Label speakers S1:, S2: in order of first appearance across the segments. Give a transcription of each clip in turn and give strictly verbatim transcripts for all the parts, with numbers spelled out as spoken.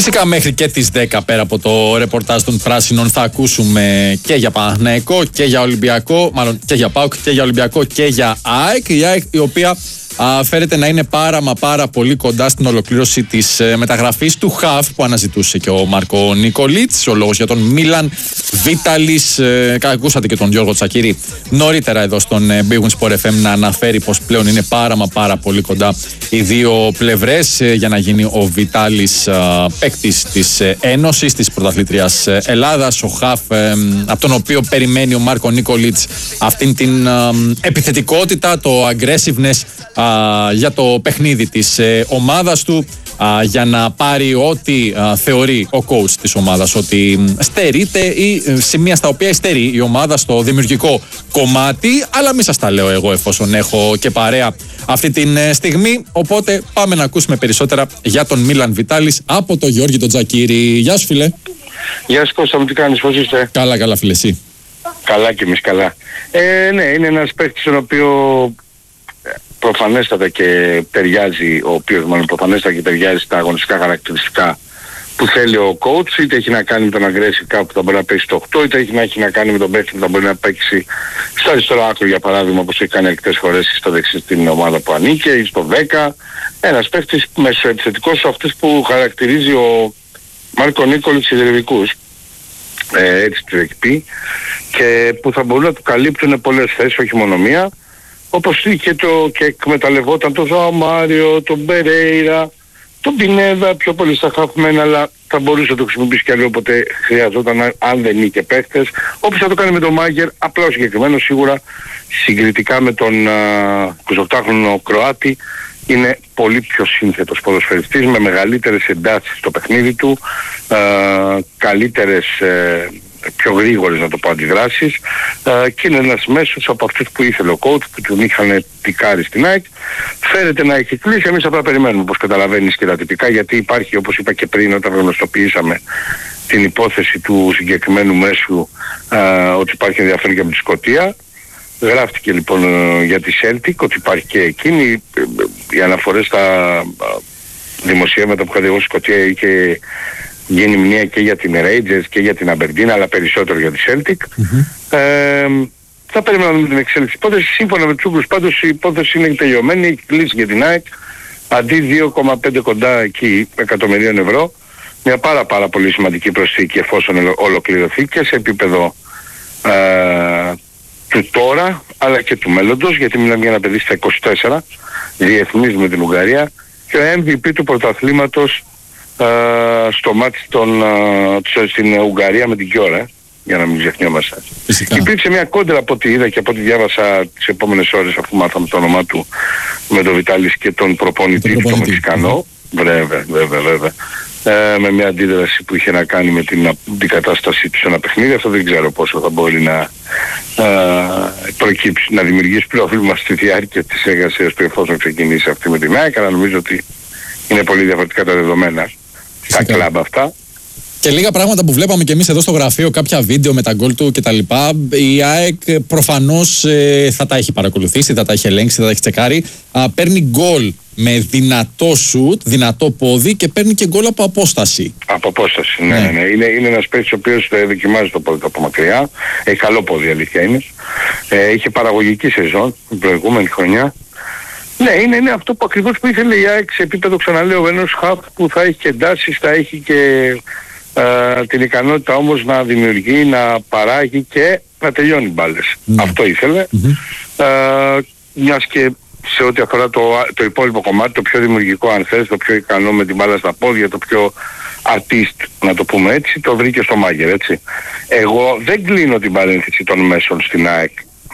S1: Φυσικά μέχρι και τις δέκα πέρα από το ρεπορτάζ των Πράσινων θα ακούσουμε και για Παναθηναϊκό και για Ολυμπιακό, μάλλον και για ΠΑΟΚ και για Ολυμπιακό και για ΑΕΚ, η ΑΕΚ η οποία α, φέρεται να είναι πάρα μα πάρα πολύ κοντά στην ολοκλήρωση της ε, μεταγραφής του Χαφ που αναζητούσε και ο Μάρκο Νικολίτς. Ο λόγος για τον Μίλαν Βίταλης, ε, ακούσατε και τον Γιώργο Τσακίρη νωρίτερα εδώ στον ε, Big Win Sport εφ εμ να αναφέρει πως πλέον είναι πάρα μα πάρα πολύ κοντά οι δύο πλευρές ε, για να γίνει ο Βιτάλης ε, παίκτης της ε, Ένωσης, της πρωταθλήτριας ε, Ελλάδας. Ο Χαφ ε, από τον οποίο περιμένει ο Μάρκο Νικολίτς αυτήν την ε, επιθετικότητα, το aggressiveness α, για το παιχνίδι της ε, ομάδας του, α, για να πάρει ό,τι α, θεωρεί ο coach της ομάδας ότι στερείται ή ε, σημεία στα οποία στερεί η ομάδα στο δημιουργικό κομμάτι, αλλά μη σας τα λέω εγώ εφόσον έχω και παρέα αυτή τη ε, στιγμή, οπότε πάμε να ακούσουμε περισσότερα για τον Μίλαν Βιτάλης από τον Γιώργη τον Τζακίρη. Γεια σου φίλε.
S2: Γεια σου Κώστα μου, τι κάνεις, πώς είστε?
S1: Καλά καλά φίλε, εσύ?
S2: Καλά και εμείς καλά. Ε, ναι, είναι ένας παίκτης τον οποίο προφανέστατα και ταιριάζει, ο οποίος μάλλον προφανέστατα και ταιριάζει στα αγωνιστικά χαρακτηριστικά που θέλει ο coach, είτε έχει να κάνει με τον aggressive κάπου που θα μπορεί να παίξει στο οκτώ, είτε έχει να, έχει να κάνει με τον παίκτη που θα μπορεί να παίξει στο αριστερό άκρο για παράδειγμα, όπως έχει κάνει αρκετές φορές στο δεξί στην ομάδα που ανήκε ή στο δέκα. Ένας παίκτης μεσοεπιθετικός, αυτός που χαρακτηρίζει ο Μάρκο Νίκολιτς σιδηρικούς, ε, έτσι του έχει πει, και που θα μπορούν να του καλύπτουν πολλές θέσεις, όχι μόνο μία, όπως είχε το και εκμεταλλευόταν τον Ζωάο Μάριο, τον Περέιρα, τον Πινέδα, πιο πολύ στα χαφμένα, αλλά θα μπορούσε να το χρησιμοποιήσει κι άλλο όποτε χρειαζόταν, αν δεν είχε παίχτες, όπως θα το κάνει με τον Μάγκερ, απλά ο συγκεκριμένος σίγουρα συγκριτικά με τον εικοσιοκτάχρονο Κροάτη είναι πολύ πιο σύνθετος ποδοσφαιριστής, με μεγαλύτερες εντάσεις στο παιχνίδι του, α, καλύτερες, ε, πιο γρήγορες να το πω αντιδράσεις, α, και είναι ένας μέσος από αυτούς που ήθελε ο coach, που τον είχαν τικάρει στην ΑΕΚ. Φέρεται να έχει κλείσει, εμείς απλά περιμένουμε, όπως καταλαβαίνεις και τα τυπικά, γιατί υπάρχει, όπως είπα και πριν όταν γνωστοποιήσαμε την υπόθεση του συγκεκριμένου μέσου, α, ότι υπάρχει ενδιαφέρον και από τη Σκωτία. Γράφτηκε λοιπόν για τη Celtic ότι υπάρχει και εκείνη, οι αναφορές στα δημοσιεύματα που είχατε εγώ στη Σκωτία είχε γίνει μνήμα και για την Rangers και για την Aberdeen, αλλά περισσότερο για τη Celtic. Mm-hmm. Ε, θα περιμένουμε την εξέλιξη υπόθεση. Σύμφωνα με τους Ούγγρους πάντως η υπόθεση είναι τελειωμένη, έχει κλείσει για την ΑΕΚ, αντί δύο κόμμα πέντε κοντά εκεί εκατομμυρίων ευρώ, μια πάρα πάρα πολύ σημαντική προσθήκη εφόσον ολοκληρωθεί και σε επίπεδο ε, του τώρα αλλά και του μέλλοντος, γιατί μιλάμε για ένα παιδί στα είκοσι τέσσερα, διεθνής με την Ουγγαρία, και ο εμ βι πι του πρωταθλήματος α, στο μάτι των, α, στην Ουγγαρία με την Κιόρα, για να μην ξεχνιόμαστε. Υπήρξε μια κόντρα από ό,τι είδα και από ό,τι διάβασα τις επόμενες ώρες, αφού μάθαμε το όνομά του με τον Βιτάλης και τον προπονητή του, τον Μεξικανό. Βέβαια, βέβαια, βέβαια. Ε, με μια αντίδραση που είχε να κάνει με την αντικατάστασή του σε ένα παιχνίδι. Αυτό δεν ξέρω πόσο θα μπορεί να ε, προκύψει, να δημιουργήσει πρόβλημα στη διάρκεια της εργασίας του εφόσον ξεκινήσει αυτή με την ΑΕΚ, αλλά νομίζω ότι είναι πολύ διαφορετικά τα δεδομένα στα κλαμπ αυτά.
S1: Και λίγα πράγματα που βλέπαμε και εμείς εδώ στο γραφείο, κάποια βίντεο με τα γκολ του κτλ. Η ΑΕΚ προφανώς ε, θα τα έχει παρακολουθήσει, θα τα έχει ελέγξει, θα τα έχει τσεκάρει. Α, παίρνει γκολ με δυνατό σουτ, δυνατό πόδι και παίρνει και γκολ από απόσταση.
S2: Από απόσταση, ναι, ναι. ναι. Είναι, είναι ένας παίκτης ο οποίος δοκιμάζει το πόδι από μακριά. Έχει καλό πόδι, αλήθεια είναι. Ε, είχε παραγωγική σεζόν την προηγούμενη χρονιά. Ναι, είναι, είναι αυτό που ακριβώς που ήθελε η ΑΕΚ σε επίπεδο, ξαναλέω, ενός χαφ που θα έχει και εντάσεις, θα έχει και ε, την ικανότητα όμως να δημιουργεί, να παράγει και να τελειώνει μπάλες. Mm. Αυτό ήθελε. Mm-hmm. Ε, μιας και σε ό,τι αφορά το, το υπόλοιπο κομμάτι, το πιο δημιουργικό αν θες, το πιο ικανό με την μπάλα στα πόδια, το πιο artist, να το πούμε έτσι, το βρήκε στο Μάγκερ, έτσι. Εγώ δεν κλείνω την παρένθεση των μέσων στην ΑΕΚ.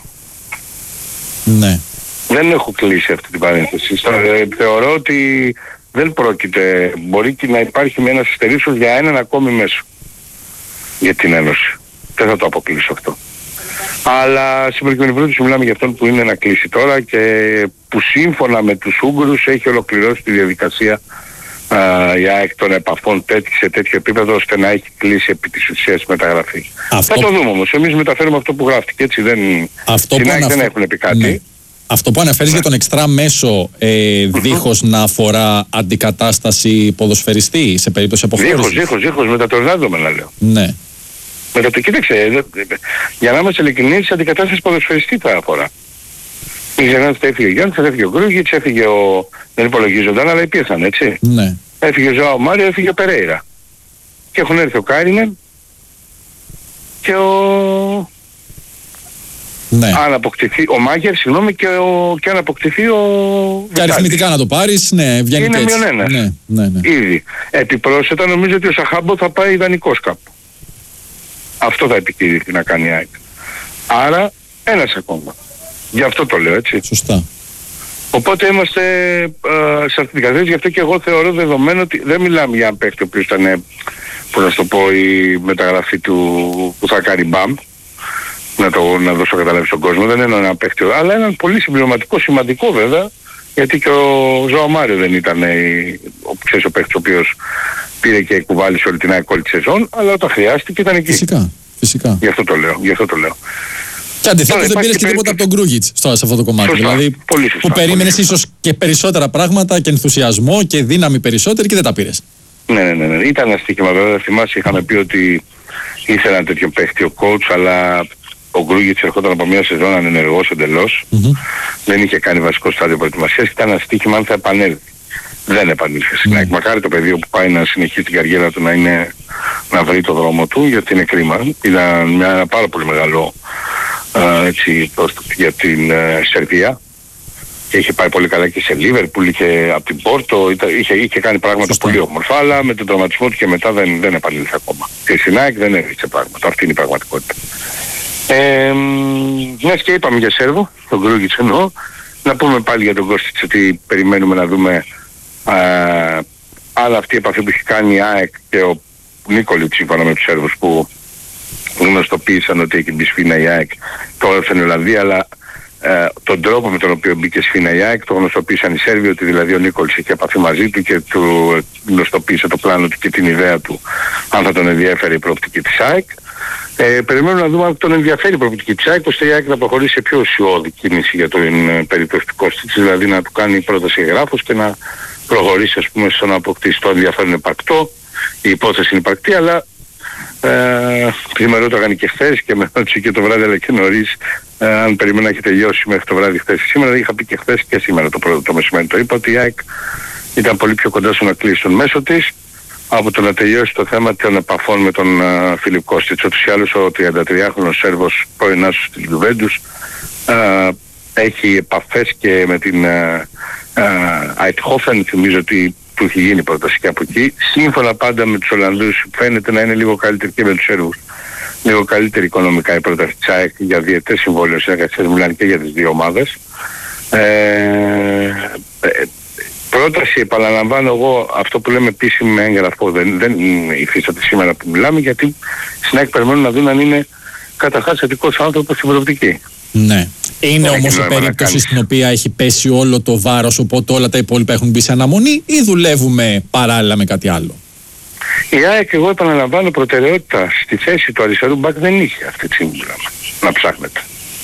S1: Ναι.
S2: Δεν έχω κλείσει αυτή την παρένθεση. Θεωρώ ότι δεν πρόκειται, μπορεί και να υπάρχει με ένας αστερίσιος για έναν ακόμη μέσο για την Ένωση. Δεν θα το αποκλείσω αυτό. Αλλά στην προκειμένη περίπτωση μιλάμε για αυτόν που είναι να κλείσει τώρα και που σύμφωνα με τους Ούγγρους έχει ολοκληρώσει τη διαδικασία α, για εκ των επαφών τέτοι, σε τέτοιο επίπεδο ώστε να έχει κλείσει επί της ουσίας μεταγραφή. Αυτό... Θα το δούμε όμως. Εμείς μεταφέρουμε αυτό που γράφτηκε, έτσι δεν,
S1: αυτό
S2: στην
S1: που
S2: ΑΕΚ
S1: αναφ...
S2: δεν έχουν πει κάτι.
S1: Ναι. Αυτό που αναφέρεις για τον εξτρά μέσο, ε, δίχως να αφορά αντικατάσταση ποδοσφαιριστή σε περίπτωση αποχώρησης.
S2: Δίχως, δίχως, δίχως, με τα τορνάδομενα λέω.
S1: Ναι.
S2: Με το, κοίταξε, για να είμαστε ειλικρινείς, αντικατάσταση ποδοσφαιριστή θα αφορά. Η Γεννάδης θα έφυγε ο Γιάννης, θα έφυγε ο Γκρούγιτς, έφυγε ο... δεν υπολογίζονταν, αλλά υπήρχαν, έτσι.
S1: Ναι.
S2: Έφυγε ο Ζωάο Μάριο, έφυγε ο Περέιρα. Και έχουν έρθει ο Κάρινεν και ο...
S1: Ναι.
S2: Αν αποκτηθεί ο Μάγερ, συγγνώμη, και, ο... και αν αποκτηθεί ο...
S1: Και αριθμητικά να το πάρεις, ναι, βγαίνει
S2: είναι
S1: και έτσι.
S2: Είναι μειον ένας.
S1: Ναι, ναι, ναι.
S2: Ήδη. Επιπρόσθετα νομίζω ότι ο Σαχάμπο θα πάει ιδανικός κάπου. Αυτό θα επιτηρηθεί να κάνει η ΑΕΚ. Άρα ένας ακόμα. Γι' αυτό το λέω, έτσι.
S1: Σωστά.
S2: Οπότε είμαστε ε, σε αυτή την κατάσταση, γι' αυτό και εγώ θεωρώ δεδομένο ότι δεν μιλάμε για ένα παίκτη ο οποίος ήταν, πώς να το πω, η μεταγραφή του που θα κάνει μπαμ, να, το, να δώσω καταλάβει στον κόσμο, δεν είναι ένα παίκτη, αλλά έναν πολύ συμπληρωματικό, σημαντικό βέβαια, γιατί και ο Ζωάο Μάριο δεν ήταν ο, ξέρεις, ο παίκτης ο οποίος πήρε και κουβάλισε όλη την ΑΕΚ όλη τη σεζόν, αλλά όταν χρειάστηκε ήταν εκεί.
S1: Φυσικά, φυσικά.
S2: Γι' αυτό το λέω, γι' αυτό το λέω.
S1: Και αντιθέτως δεν πήρες και τίποτα από τον Γκρούγιτς σε αυτό το κομμάτι.
S2: Σωστά,
S1: δηλαδή
S2: πολύ σωστά,
S1: που περίμενες ίσως και περισσότερα πράγματα και ενθουσιασμό και δύναμη περισσότερη και δεν τα πήρες.
S2: Ναι, ναι, ναι, ναι. Ήταν ένα στοίχημα βέβαια. Θυμάσαι, είχαμε πει ότι ήθελε ένα τέτοιο παίχτη ο coach, αλλά ο Γκρούγιτς ερχόταν από μια σεζόν ανενεργός εντελώς. Mm-hmm. Δεν είχε κάνει βασικό στάδιο προετοιμασίας και ήταν ένα στοίχημα αν θα επανέλθει. Δεν επανήλθε στην ΑΕΚ. Mm-hmm. Μακάρι το παιδί που πάει να συνεχίσει την καριέρα του να, είναι, να βρει το δρόμο του, γιατί είναι κρίμα. Ήταν μια, ένα πάρα πολύ μεγάλο Uh, έτσι, για την uh, Σερβία και είχε πάει πολύ καλά και σε Λίβερπουλ, είχε από την Πόρτο, είχε, είχε κάνει πράγματα Σωστά. πολύ όμορφα, αλλά με τον τραυματισμό του και μετά δεν, δεν επανήλθε ακόμα. Και στην ΑΕΚ δεν έδειξε πράγματα. Αυτή είναι η πραγματικότητα. Ε, μιας και είπαμε για Σέρβο, τον Γκρούγιτς εννοώ, να πούμε πάλι για τον Κώστιτς ότι περιμένουμε να δούμε uh, άλλα αυτή η επαφή που έχει κάνει η ΑΕΚ και ο Νίκολιτς σύμφωνα με τους Σέρβους που γνωστοποίησαν ότι έχει μπει σφήνα η ΑΕΚ, το έγραψαν η Ολλανδία, αλλά ε, τον τρόπο με τον οποίο μπήκε σφήνα η ΑΕΚ το γνωστοποίησαν οι Σέρβοι, ότι δηλαδή ο Νίκολς είχε επαφή μαζί του και του γνωστοποίησε το πλάνο του και την ιδέα του αν θα τον ενδιαφέρει η προοπτική της ΑΕΚ. Ε, περιμένουμε να δούμε αν τον ενδιαφέρει η προοπτική της ΑΕΚ, ώστε η ΑΕΚ να προχωρήσει σε πιο ουσιώδη κίνηση για την ε, περίπτωση του Κώστιτς, δηλαδή να του κάνει πρόταση εγγράφους και να προχωρήσει, ας πούμε, στο να αποκτήσει το ενδιαφέρον υπαρκτό. Η υπόθεση είναι υπαρκτή, αλλά Ε, με ρώταγαν και χθες και με ρώτησε και το βράδυ αλλά και νωρίς ε, αν περίμενα να έχει τελειώσει μέχρι το βράδυ χθες. Σήμερα είχα πει και χθες και σήμερα το πρώτο το μεσημέρι το είπα ότι η ΑΕΚ ήταν πολύ πιο κοντά στο να κλείσει τον μέσο της από το να τελειώσει το θέμα των επαφών με τον uh, Φίλιπ Κώστιτς. Ούτως ή άλλως ο τριαντατριάχρονος Σέρβος πρώην άσος της Γιουβέντους uh, έχει επαφές και με την Αιτχόφεν, uh, uh, θυμίζω ότι του έχει γίνει πρόταση και από εκεί. Σύμφωνα πάντα με τους Ολλανδούς φαίνεται να είναι λίγο καλύτερη και με τους Σέρβους. Λίγο καλύτερη οικονομικά η πρόταση της ΑΕΚ για διετές συμβόλαιο συνεργασίας, μιλάνε και για τις δύο ομάδες. Ε, ε, πρόταση, επαναλαμβάνω εγώ, αυτό που λέμε επίσημη με έγγραφο δεν, δεν υφίσταται σήμερα που μιλάμε, γιατί στην ΑΕΚ περιμένουν να δουν αν είναι καταρχάς θετικός άνθρωπος στην προοπτική.
S1: Ναι. Είναι όμως η περίπτωση στην οποία έχει πέσει όλο το βάρος, οπότε όλα τα υπόλοιπα έχουν μπει σε αναμονή, ή δουλεύουμε παράλληλα με κάτι άλλο?
S2: Η ΑΕΚ, εγώ επαναλαμβάνω, προτεραιότητα στη θέση του αριστερού μπακ δεν είχε αυτή τη στιγμή να ψάχνεται.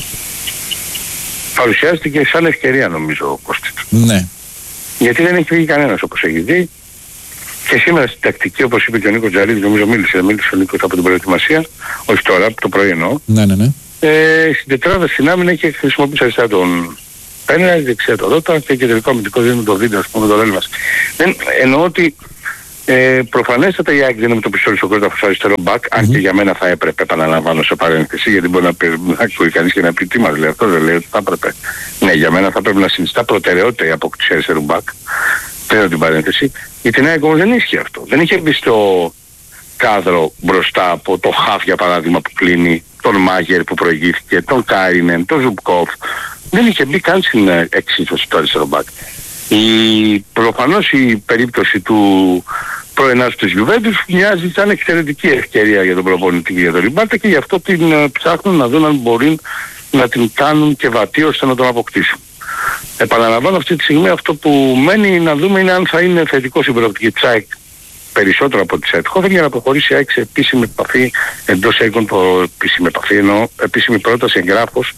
S2: Παρουσιάστηκε σαν ευκαιρία νομίζω ο Κώστιτς.
S1: Ναι.
S2: Γιατί δεν έχει βγει κανένας όπως έχει δει. Και σήμερα στην τακτική, όπως είπε και ο Νίκος Τζαρίδης, νομίζω μίλησε, μίλησε ο Νίκος από την προετοιμασία, όχι τώρα, το πρωί εννοώ.
S1: Ναι, ναι, ναι.
S2: Ε, στην τετράδα στην άμυνα είχε χρησιμοποιήσει αριστερά τον Πένερα, δεξιά τον Ρότα και κεντρικό αμυντικό δίνει το βίντεο, ας πούμε, τον Έλβας. Δεν εννοώ ότι ε, προφανέστατα η ΑΕΚ δεν είναι με το πιστόλι στο κρόταφος αριστερό μπακ, mm-hmm. αν και για μένα θα έπρεπε, επαναλαμβάνω σε παρένθεση, γιατί μπορεί να πει κανείς και να πει τι μας λέει αυτό, δεν λέει ότι θα έπρεπε. Ναι, για μένα θα πρέπει να συνιστά προτεραιότητα η απόκτηση αριστερού μπακ, πέρα την παρένθεση. Για την ΑΕΚ όμως δεν ίσχυε αυτό. Δεν είχε μπει στο κάδρο μπροστά από το Χαφ για παράδειγμα που κλείνει, τον Μάγερ που προηγήθηκε, τον Κάρινεν, τον Ζουμπκόφ. Δεν είχε μπει καν στην εξίσωση του αριστερό μπακ. Η, προφανώς η περίπτωση του πρώην άσου της Γιουβέντους μοιάζει σαν εξαιρετική ευκαιρία για τον προπονητή και για τον Ριμπάτα και γι' αυτό την uh, ψάχνουν να δουν αν μπορεί να την κάνουν και βατή ώστε να τον αποκτήσουν. Επαναλαμβάνω αυτή τη στιγμή αυτό που μένει να δούμε είναι αν θα είναι θετικό η προοπτική της ΑΕΚ περισσότερο από τη ΣΕΤΧΟ για να προχωρήσει η ΑΕΚ σε επίσημη επαφή εντός έγκων, επίσημη επαφή εννοώ, επίσημη πρόταση εγγράφος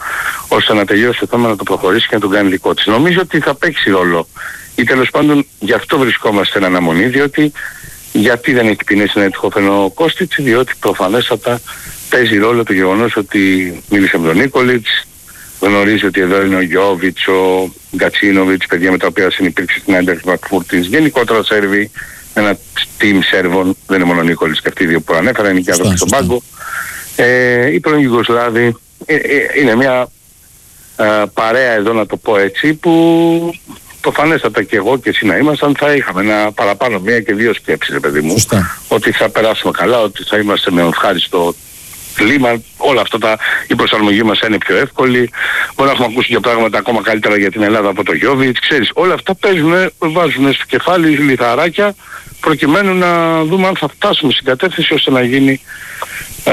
S2: ώστε να τελειώσει το θέμα, να το προχωρήσει και να τον κάνει δικό της. Νομίζω ότι θα παίξει ρόλο, ή τέλος πάντων γι' αυτό βρισκόμαστε εν αναμονή, διότι γιατί δεν έχει πεινέσει να Ετχόφεν ο Κώστιτς, διότι προφανέστατα παίζει ρόλο το γεγονός ότι μίλησε με τον Νίκολιτς, γνωρίζει ότι εδώ είναι ο Γιώβιτς, ο Γκατσίνοβιτς, παιδιά με τα οποία συνυπήρξε στην Άιντραχτ Φραγκφούρτης, γενικότερα Σέρβοι, ένα team Σέρβων, δεν είναι μόνο ο Νίκολιτς και αυτοί οι δύο που ανέφερα, είναι και άνθρωποι στον πάγκο. Ε, οι πρώην Ιουγκοσλάβοι, ε, ε, είναι μια ε, παρέα εδώ, να το πω έτσι, που προφανέστατα και εγώ και εσύ να ήμασταν, θα είχαμε ένα παραπάνω μία και δύο σκέψεις, ρε παιδί μου. Σωστά. Ότι θα περάσουμε καλά, ότι θα είμαστε με ευχάριστο κλίμα, όλα αυτά τα, η προσαρμογή μας είναι πιο εύκολη. Μπορεί να έχουμε ακούσει και πράγματα ακόμα καλύτερα για την Ελλάδα από το Γιώβιτς. Ξέρεις, όλα αυτά παίζουν, βάζουν στο κεφάλι λιθαράκια προκειμένου να δούμε αν θα φτάσουμε στην κατεύθυνση ώστε να γίνει α,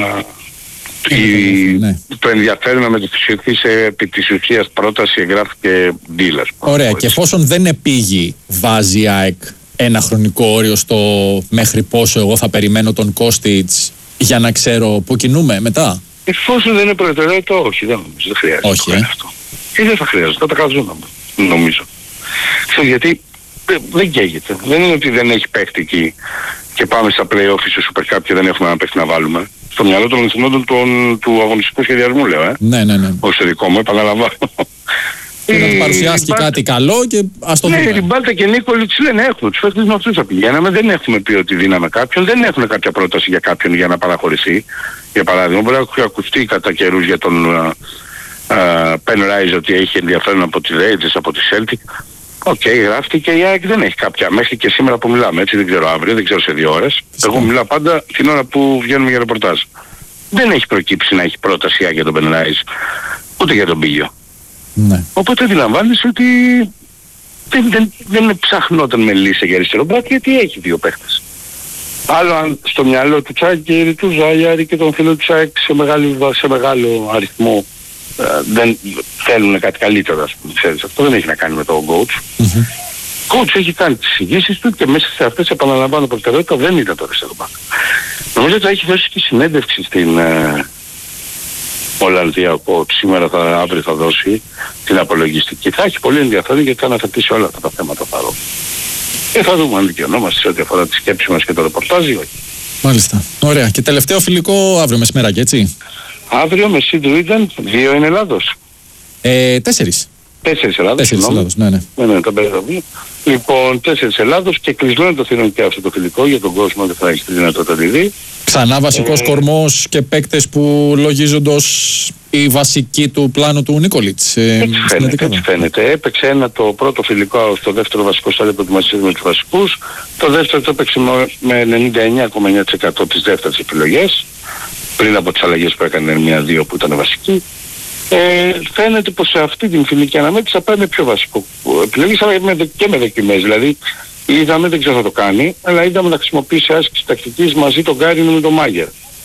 S2: η, ναι. το ενδιαφέρον να μεταφυσιωθεί σε επί της ουσίας πρόταση, εγγράφηκε deal.
S1: Ωραία, και εφόσον δεν επήγει, βάζει η ΑΕΚ ένα χρονικό όριο στο μέχρι πόσο εγώ θα περιμένω τον Κώστιτς, για να ξέρω πού κινούμε μετά.
S2: Εφόσον δεν είναι προτεραιότητα, όχι, δεν νομίζω, δεν χρειάζεται.
S1: Όχι, ε.
S2: αυτό. Και δεν θα χρειάζεται, θα τα καζούμε, νομίζω. Ξέρεις, γιατί δεν καίγεται. Δεν είναι ότι δεν έχει παίχτη εκεί και πάμε στα play-off στο Super Cup και δεν έχουμε ένα παίχτη να βάλουμε. Στο μυαλό των εθνών του αγωνιστικού σχεδιασμού, λέω, ε.
S1: Ναι, ναι, ναι.
S2: Όχι στο δικό μου, επαναλαμβάνω.
S1: Και να του παρουσιάσει και κάτι καλό και ας το δούμε.
S2: Ναι, η Μπάλτα και Νίκολιτς λένε έχουμε, τους παίχτες με αυτούς θα πηγαίναμε, δεν έχουμε πει ότι δίναμε κάποιον, δεν έχουν κάποια πρόταση για κάποιον για να παραχωρηθεί. Για παράδειγμα, μπορεί να έχει ακουστεί κατά καιρούς για τον Πεν Ράιζ ότι έχει ενδιαφέρον από τη Rangers, από τη Celtic. Οκ, okay, γράφτηκε, η ΑΕΚ δεν έχει κάποια, μέχρι και σήμερα που μιλάμε, έτσι δεν ξέρω αύριο, δεν ξέρω σε δύο ώρες. Εγώ μιλάω πάντα την ώρα που βγαίνουμε για ρεπορτάζ. Δεν έχει προκύψει να έχει πρόταση η ΑΕΚ για τον Πεν Ράιζ, ούτε για τον Μπίγιο.
S1: Ναι.
S2: Οπότε αντιλαμβάνεσαι ότι δεν, δεν, δεν ψάχνονταν με λύση για αριστερό μπακ, γιατί έχει δύο παίχτες. Άλλο αν στο μυαλό του Τσάκη, του Ζάγιαρη και των φίλων του Τσάκη σε, σε μεγάλο αριθμό ε, δεν θέλουν κάτι καλύτερο, ας πούμε, ξέρεις. Αυτό δεν έχει να κάνει με τον coach. Mm-hmm. Ο coach έχει κάνει τις εισηγήσεις του και μέσα σε αυτές, επαναλαμβάνω, προτεραιότητα δεν ήταν το αριστερό μπακ. Νομίζω ότι θα έχει δώσει και συνέντευξη στην ε, Ολλανδία ο coach. Σήμερα θα, αύριο θα δώσει την απολογιστική. Θα έχει πολύ ενδιαφέρον γιατί θα αναθετήσει όλα αυτά τα θέματα παρόλο. Και θα δούμε αν δικαιωνόμαστε σε ό,τι αφορά τη σκέψη μας και το ρεπορτάζ ή όχι.
S1: Μάλιστα. Ωραία. Και τελευταίο φιλικό αύριο μεσημεράκι, έτσι.
S2: Αύριο με Σιντουίντεν, δύο είναι Ελλάδος.
S1: Ε, τέσσερις.
S2: Τέσσερις Ελλάδος.
S1: Τέσσερις Ελλάδος, ναι, ναι.
S2: Ναι, ναι, τα μπερδεύω. Λοιπόν, τέσσερις Ελλάδος και κλεισμένο το θηρόν και αυτό το φιλικό για τον κόσμο δεν θα έχει τη δυνατότητα να τη δει.
S1: Ξανά βασικός ε... κορμός και παίκτες που λογίζοντος η βασική του πλάνου του Νίκολιτς. Ε,
S2: έτσι φαίνεται, έτσι φαίνεται. Έπαιξε ένα το πρώτο φιλικό στο δεύτερο βασικό στάδιο προετοιμασίας με τους βασικούς. Το δεύτερο το έπαιξε με ενενήντα εννέα κόμμα εννέα τοις εκατό τις δεύτερες επιλογές. Πριν από τις αλλαγές που έκανε μία δύο που ήταν βασική. Ε, φαίνεται πως σε αυτή την φιλική αναμέτρηση θα πάει με πιο βασικό επιλογή και με δοκιμές. Δηλαδή είδαμε, δεν ξέρω θα το κάνει, αλλά είδαμε να χρησιμοποιήσει άσκηση τακτικής μαζί τον Γκάρινο με τον Μάγκερ.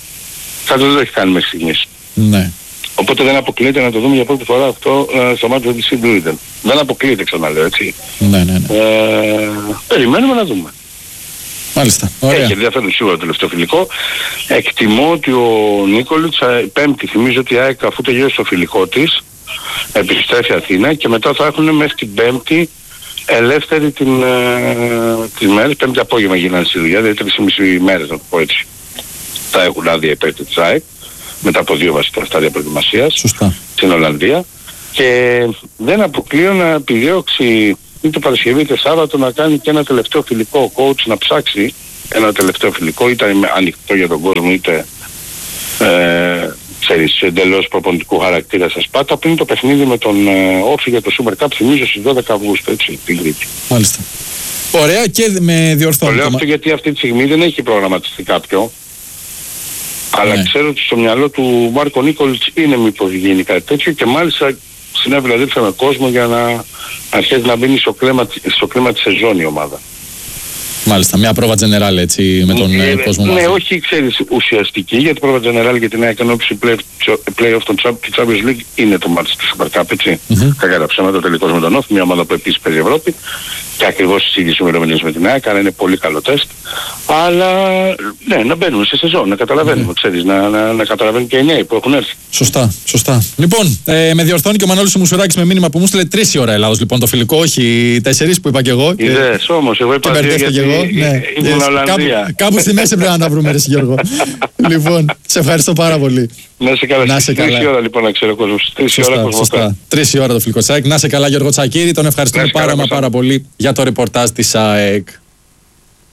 S2: Θα το, το έχει κάνει μέχρι στιγμής.
S1: Ναι.
S2: Οπότε δεν αποκλείεται να το δούμε για πρώτη φορά αυτό ε, στο μάτι της Σιντουίντεν. Δεν αποκλείεται, ξαναλέω, έτσι.
S1: Ναι, ναι, ναι.
S2: Ε, περιμένουμε να δούμε.
S1: Μάλιστα. Ωραία.
S2: Έχει ενδιαφέρον σίγουρα το τελευταίο φιλικό. Εκτιμώ ότι ο Νίκολιτς, πέμπτη, θυμίζω ότι η ΑΕΚ αφού τελειώσει το φιλικό της, επιστρέφει Αθήνα και μετά θα έχουν μέχρι την πέμπτη ελεύθερη την, ε, τις μέρες, πέμπτη απόγευμα γίνανε στη δουλειά, δηλαδή τρεις και μισή μέρες να το πω έτσι. Θα έχουν άδεια υπέρ της ΑΕΚ, μετά από δύο βασικά στάδια προετοιμασίας στην Ολλανδία και δεν αποκλείω να επιδιώξει είτε Παρασκευή είτε Σάββατο να κάνει και ένα τελευταίο φιλικό ο coach, να ψάξει ένα τελευταίο φιλικό, είτε ανοιχτό για τον κόσμο είτε ε, ξέρεις, εντελώς προπονητικού χαρακτήρα σας πάτα, πριν το παιχνίδι με τον ε, Όφη για το Super Cup, θυμίζω στις δώδεκα Αυγούστου, έτσι, την Κρήτη.
S1: Μάλιστα. Ωραία, και με διορθώνω.
S2: Το λέω αυτό γιατί αυτή τη στιγμή δεν έχει προγραμματιστεί κάποιο. Αλλά ναι. Ξέρω ότι στο μυαλό του Μάρκο Νίκολιτς είναι μήπως γίνει κάτι τέτοιο και μάλιστα συνέβη δηλαδή με κόσμο για να αρχίσει να μπαίνει στο κλίμα, στο κλίμα της σεζόν η ομάδα.
S1: Μάλιστα, μια πρόβα general έτσι με τον
S2: ναι,
S1: κόσμο.
S2: Ναι,
S1: μαζί.
S2: όχι ξέρεις ουσιαστική, γιατί πρόβα general για την ΑΕΚ ενόψει play-off των Champions League είναι το μάτς του Super Cup, έτσι. Mm-hmm. Κακά τα ψέματα, το τελικός με τον Όφ, μια ομάδα που επίσης παίζει Ευρώπη και ακριβώς στις ίδιες ημερομηνίες με την ΑΕΚ, άρα είναι πολύ καλό τεστ. Αλλά ναι, να μπαίνουμε σε σεζόν, να καταλαβαίνουμε, mm-hmm. ξέρεις, να, να, να καταλαβαίνουν και οι νέοι που έχουν έρθει.
S1: Σωστά, σωστά. Λοιπόν, ε, με διορθώνει και ο Μανώλης ο Μουσουράκης με μήνυμα που μου στείλε τρεις η ώρα Ελλάδος, λοιπόν, το φιλικό, όχι τέσσερις που είπα και εγώ.
S2: Είδες όμως, εγώ είπα δύο γιατί εγώ, ναι. ήμουν Ολλανδία.
S1: Κάπου, κάπου στη μέση πρέπει να τα βρούμε, ρε Γιώργο. Λοιπόν, σε ευχαριστώ πάρα πολύ.
S2: Να σε καλά. Να σε καλά. Τρεις η ώρα λοιπόν να ξέρω ο κόσμος. Τρεις η ώρα κοσμοτέ.
S1: Τρεις η ώρα το φιλικό της ΑΕΚ. Να σε καλά Γιώργο Τσακίρη. Τον ευχαριστούμε πάρα μα πάρα πολύ για το ρεπορτάζ της ΑΕΚ.